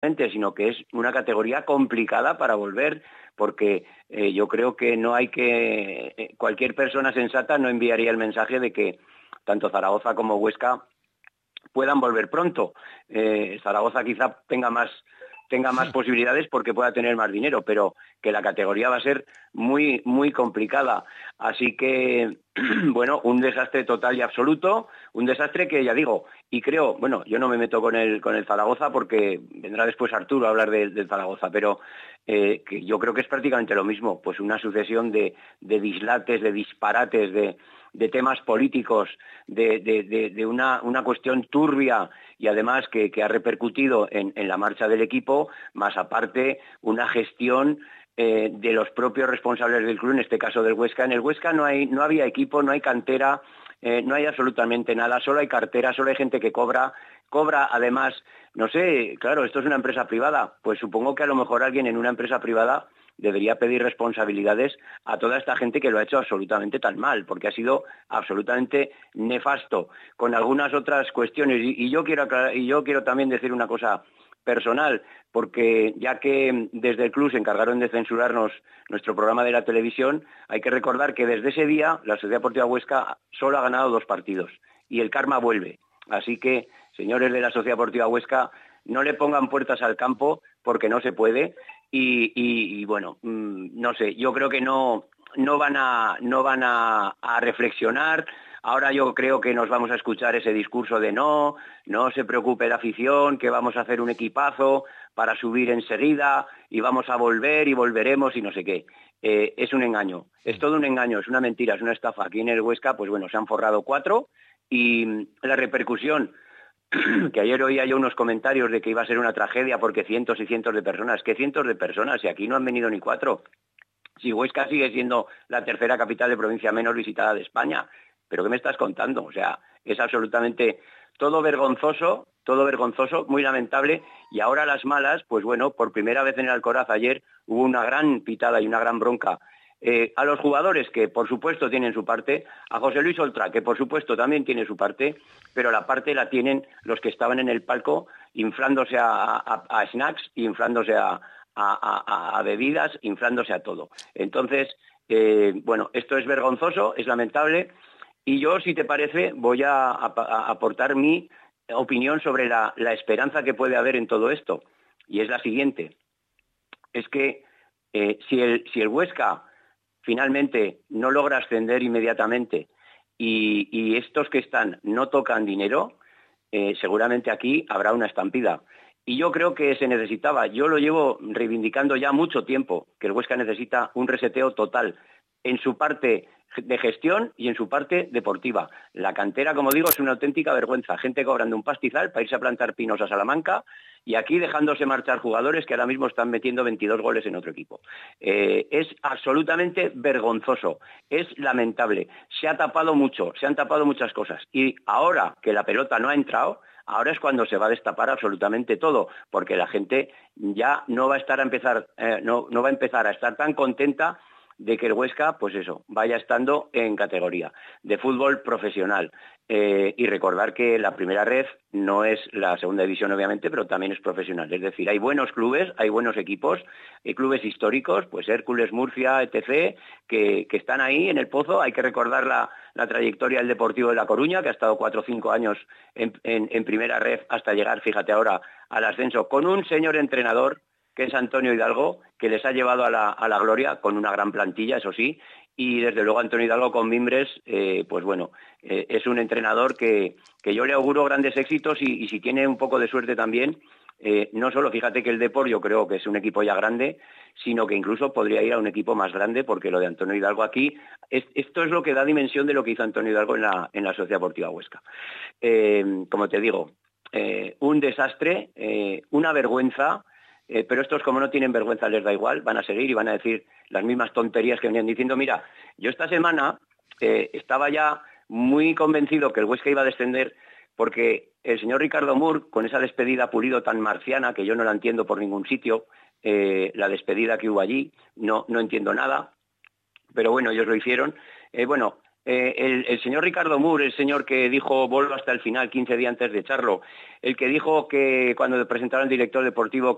gente, sino que es una categoría complicada para volver, porque yo creo que no hay que... cualquier persona sensata no enviaría el mensaje de que tanto Zaragoza como Huesca puedan volver pronto. Zaragoza quizá tenga más posibilidades porque pueda tener más dinero, pero que la categoría va a ser muy, muy complicada. Así que, bueno, un desastre total y absoluto, un desastre que ya digo, y creo, bueno, yo no me meto con el Zaragoza porque vendrá después Arturo a hablar del Zaragoza, pero que yo creo que es prácticamente lo mismo, pues una sucesión de dislates, de disparates, de temas políticos, de una cuestión turbia y además que ha repercutido en la marcha del equipo, más aparte una gestión de los propios responsables del club, en este caso del Huesca. En el Huesca no había equipo, no hay cantera, no hay absolutamente nada, solo hay cartera, solo hay gente que cobra además, no sé, claro, esto es una empresa privada, pues supongo que a lo mejor alguien en una empresa privada debería pedir responsabilidades a toda esta gente que lo ha hecho absolutamente tan mal, porque ha sido absolutamente nefasto, con algunas otras cuestiones. Y yo quiero también decir una cosa personal, porque ya que desde el club se encargaron de censurarnos nuestro programa de la televisión, hay que recordar que desde ese día la Sociedad Deportiva Huesca solo ha ganado 2 partidos y el karma vuelve. Así que, señores de la Sociedad Deportiva Huesca, no le pongan puertas al campo porque no se puede y bueno, no sé, yo creo que no van a reflexionar. Ahora yo creo que nos vamos a escuchar ese discurso de no se preocupe la afición, que vamos a hacer un equipazo para subir enseguida y vamos a volver y volveremos y no sé qué. Es un engaño, es todo un engaño, es una mentira, es una estafa. Aquí en el Huesca, pues bueno, se han forrado 4 y la repercusión, que ayer oía yo unos comentarios de que iba a ser una tragedia porque cientos y cientos de personas. ¿Qué cientos de personas? Si aquí no han venido ni 4. Si Huesca sigue siendo la tercera capital de provincia menos visitada de España. ¿Pero qué me estás contando? O sea, es absolutamente todo vergonzoso, muy lamentable. Y ahora las malas, pues bueno, por primera vez en el Alcoraz ayer hubo una gran pitada y una gran bronca. A los jugadores, que por supuesto tienen su parte, a José Luis Oltra, que por supuesto también tiene su parte, pero la parte la tienen los que estaban en el palco inflándose a snacks, inflándose a bebidas, inflándose a todo. Entonces, bueno, esto es vergonzoso, es lamentable, y yo, si te parece, voy a aportar mi opinión sobre la esperanza que puede haber en todo esto, y es la siguiente. Es que si el Huesca finalmente no logra ascender inmediatamente y estos que están no tocan dinero, seguramente aquí habrá una estampida. Y yo creo que se necesitaba, yo lo llevo reivindicando ya mucho tiempo, que el Huesca necesita un reseteo total en su parte de gestión y en su parte deportiva. La cantera, como digo, es una auténtica vergüenza. Gente cobrando un pastizal para irse a plantar pinos a Salamanca y aquí dejándose marchar jugadores que ahora mismo están metiendo 22 goles en otro equipo. Es absolutamente vergonzoso, es lamentable. Se han tapado muchas cosas. Y ahora que la pelota no ha entrado, ahora es cuando se va a destapar absolutamente todo, porque la gente ya no va a empezar a estar tan contenta de que el Huesca, pues eso, vaya estando en categoría de fútbol profesional. Y recordar que la primera red no es la segunda división, obviamente, pero también es profesional. Es decir, hay buenos clubes, hay buenos equipos, hay clubes históricos, pues Hércules, Murcia, etc., que están ahí en el pozo. Hay que recordar la trayectoria del Deportivo de La Coruña, que ha estado 4 o 5 años en primera red hasta llegar, fíjate ahora, al ascenso, con un señor entrenador, que es Antonio Hidalgo, que les ha llevado a la gloria con una gran plantilla, eso sí, y desde luego Antonio Hidalgo con mimbres, pues bueno, es un entrenador que yo le auguro grandes éxitos y si tiene un poco de suerte también, no solo, fíjate que el Depor yo creo que es un equipo ya grande, sino que incluso podría ir a un equipo más grande, porque lo de Antonio Hidalgo aquí, esto es lo que da dimensión de lo que hizo Antonio Hidalgo en la Sociedad Deportiva Huesca. Como te digo, un desastre, una vergüenza. Pero estos, como no tienen vergüenza, les da igual, van a seguir y van a decir las mismas tonterías que venían diciendo. Mira, yo esta semana estaba ya muy convencido que el Huesca iba a descender porque el señor Ricardo Mur, con esa despedida Pulido tan marciana, que yo no la entiendo por ningún sitio, la despedida que hubo allí, no entiendo nada, pero bueno, ellos lo hicieron. El señor Ricardo Mur, el señor que dijo vuelvo hasta el final 15 días antes de echarlo, el que dijo que cuando presentaron al director deportivo